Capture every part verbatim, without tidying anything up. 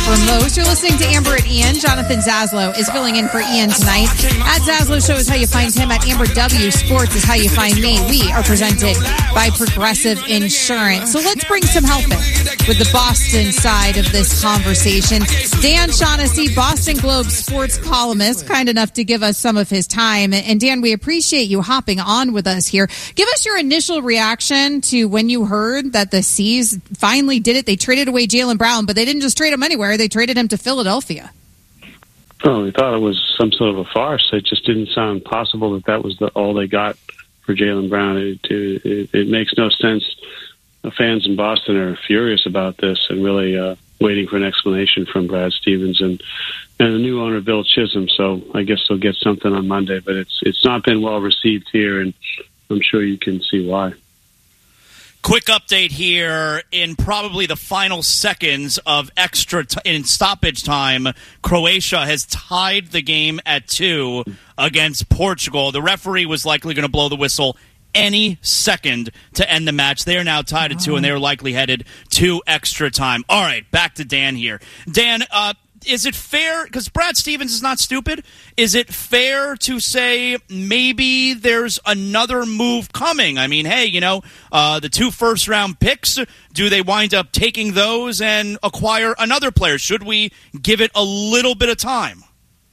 for most. You're listening to Amber and Ian. Jonathan Zaslow is filling in for Ian tonight. At Zaslow Show is how you find him. At Amber W Sports is how you find me. We are presented by Progressive Insurance. So let's bring some help in with the Boston side of this conversation. Dan Shaughnessy, Boston Globe sports columnist, kind enough to give us some of his time. And Dan, we appreciate you hopping on with us here. Give us your initial reaction to when you heard that the C's finally did it. They traded away Jaylen Brown, but they didn't just trade him anywhere. They traded him to Philadelphia. Oh, we thought it was some sort of a farce. It just didn't sound possible that that was the, all they got for Jaylen Brown. It, it, it makes no sense. The fans in Boston are furious about this and really uh, waiting for an explanation from Brad Stevens and, and the new owner, Bill Chisholm. So I guess they'll get something on Monday, but it's it's not been well received here, and I'm sure you can see why. Quick update here in probably the final seconds of extra t- in stoppage time. Croatia has tied the game at two against Portugal. The referee was likely going to blow the whistle any second to end the match. They are now tied at two, and they are likely headed to extra time. All right, back to Dan here. Dan, uh, is it fair, because Brad Stevens is not stupid, is it fair to say maybe there's another move coming? I mean, hey, you know, uh, the two first-round picks, do they wind up taking those and acquire another player? Should we give it a little bit of time?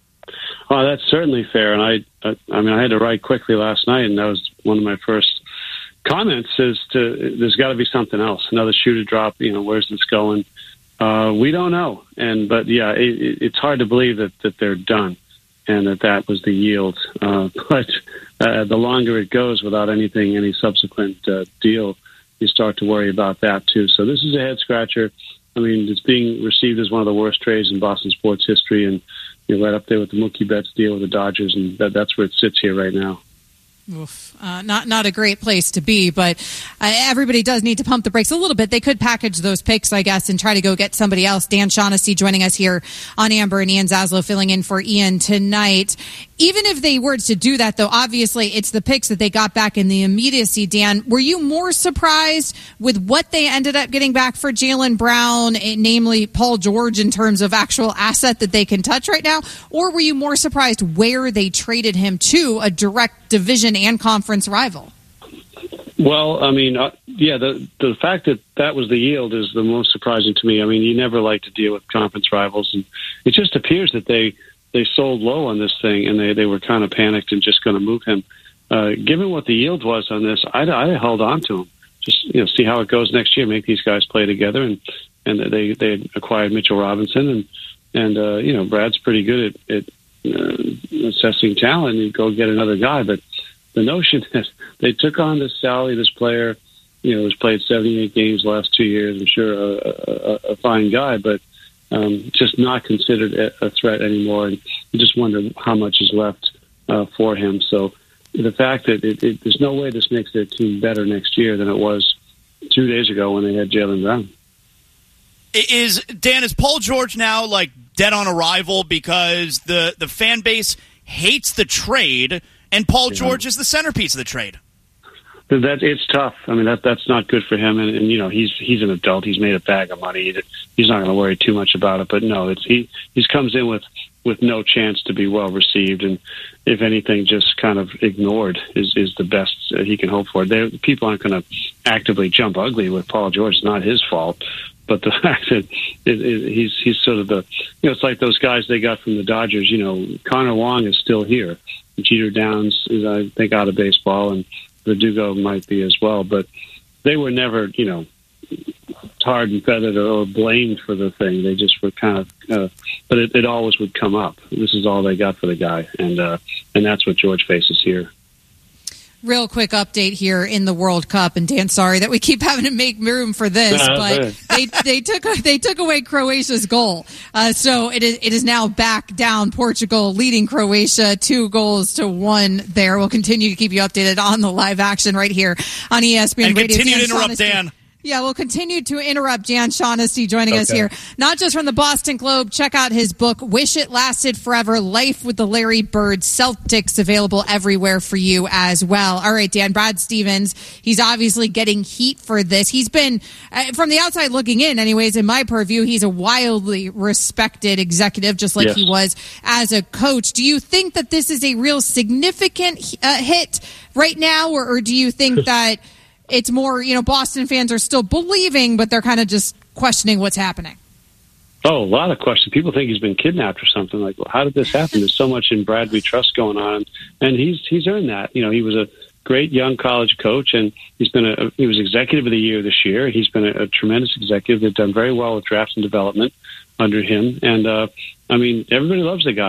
Oh, that's certainly fair. And I, I, I mean, I had to write quickly last night, and that was one of my first comments is to, there's got to be something else, another shoe to drop. You know, where's this going? Uh, we don't know. And, but yeah, it, it's hard to believe that, that they're done and that that was the yield. Uh, but uh, the longer it goes without anything, any subsequent uh, deal, you start to worry about that too. So this is a head scratcher. I mean, it's being received as one of the worst trades in Boston sports history, and you're right up there with the Mookie Betts deal with the Dodgers, and that, that's where it sits here right now. Oof. Uh, not not a great place to be, but uh, everybody does need to pump the brakes a little bit. They could package those picks, I guess, and try to go get somebody else. Dan Shaughnessy joining us here on Amber, and Ian Zaslow filling in for Ian tonight. Even if they were to do that, though, obviously it's the picks that they got back in the immediacy. Dan, were you more surprised with what they ended up getting back for Jaylen Brown, namely Paul George, in terms of actual asset that they can touch right now? Or were you more surprised where they traded him to, a direct division and conference rival? Well, I mean, uh, yeah, the the fact that that was the yield is the most surprising to me. I mean, you never like to deal with conference rivals, and it just appears that they they sold low on this thing, and they, they were kind of panicked and just going to move him. Uh, given what the yield was on this, I'd, I'd held on to him. Just, you know, see how it goes next year, make these guys play together, and, and they they acquired Mitchell Robinson, and, and uh, you know, Brad's pretty good at, at uh, assessing talent, and you go get another guy, but the notion that they took on this Sally, this player, you know, who's played seventy-eight games the last two years, I'm sure a, a, a fine guy, but um, just not considered a threat anymore. And you just wonder how much is left uh, for him. So the fact that it, it, there's no way this makes their team better next year than it was two days ago when they had Jaylen Brown. Is Dan, is Paul George now like dead on arrival because the, the fan base hates the trade, and Paul yeah. George is the centerpiece of the trade? That it's tough. I mean, that that's not good for him. And, and you know, he's he's an adult. He's made a bag of money. He's not going to worry too much about it. But no, it's he he comes in with, with no chance to be well received, and if anything, just kind of ignored is is the best he can hope for. They, people aren't going to actively jump ugly with Paul George. It's not his fault. But the fact that it, it, he's he's sort of the, you know, it's like those guys they got from the Dodgers. You know, Connor Wong is still here. Jeter Downs is, I think, out of baseball, and Verdugo might be as well. But they were never, you know, tarred and feathered or blamed for the thing. They just were kind of, uh, but it, it always would come up. This is all they got for the guy, and uh, and that's what George faces here. Real quick update here in the World Cup, and Dan, sorry that we keep having to make room for this, no, but they they took they took away Croatia's goal, uh, so it is it is now back down. Portugal leading Croatia two goals to one. There, we'll continue to keep you updated on the live action right here on E S P N and Radio. Continue Dan to interrupt Shaughnessy. Dan. Yeah, we'll continue to interrupt Jan Shaughnessy joining okay. us here, not just from the Boston Globe. Check out his book, Wish It Lasted Forever, Life with the Larry Bird Celtics, available everywhere for you as well. All right, Dan, Brad Stevens, he's obviously getting heat for this. He's been, uh, from the outside looking in, anyways, in my purview, he's a wildly respected executive, just like yes. he was as a coach. Do you think that this is a real significant uh, hit right now, or, or do you think that it's more, you know, Boston fans are still believing, but they're kind of just questioning what's happening? Oh, a lot of questions. People think he's been kidnapped or something. Like, well, how did this happen? There's so much in Brad we trust going on, and he's he's earned that. You know, he was a great young college coach, and he's been a he was executive of the year this year. He's been a, a tremendous executive. They've done very well with draft and development under him, and uh, I mean, everybody loves the guy.